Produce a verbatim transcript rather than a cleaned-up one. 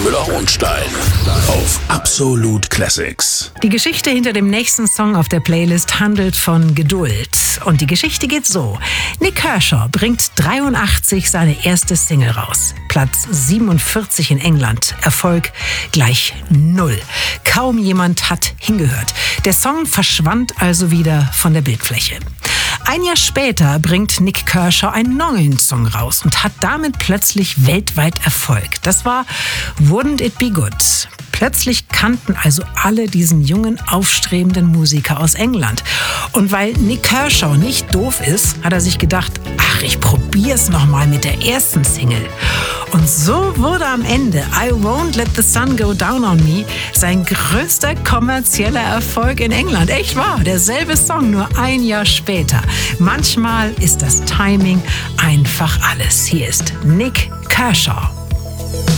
Müller-Hohenstein auf Absolut Classics. Die Geschichte hinter dem nächsten Song auf der Playlist handelt von Geduld. Und die Geschichte geht so. Nik Kershaw bringt dreiundachtzig seine erste Single raus. Platz siebenundvierzig in England. Erfolg gleich null. Kaum jemand hat hingehört. Der Song verschwand also wieder von der Bildfläche. Ein Jahr später bringt Nik Kershaw einen neuen Song raus und hat damit plötzlich weltweit Erfolg. Das war Wouldn't It Be Good. Plötzlich kannten also alle diesen jungen, aufstrebenden Musiker aus England. Und weil Nik Kershaw nicht doof ist, hat er sich gedacht, ach, ich probier's nochmal mit der ersten Single. Und so wurde am Ende I Won't Let the Sun Go Down on Me sein größter kommerzieller Erfolg in England. Echt wahr, derselbe Song, nur ein Jahr später. Manchmal ist das Timing einfach alles. Hier ist Nik Kershaw.